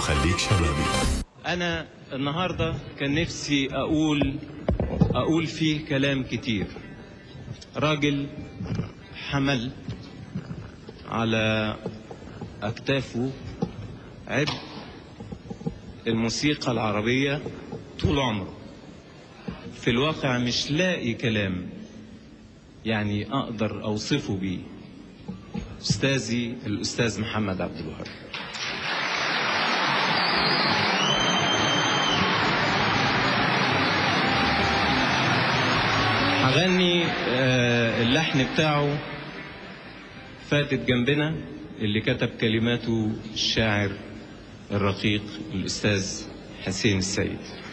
خليك شبابي. أنا النهاردة كان نفسي أقول فيه كلام كتير. راجل حمل على أكتافه عبء الموسيقى العربية طول عمره. في الواقع مش لاقي كلام يعني أقدر أوصفه بيه. أستاذي الأستاذ محمد عبد الوهاب. هغني اللحن بتاعه فاتت جنبنا اللي كتب كلماته الشاعر الرقيق الأستاذ حسين السيد.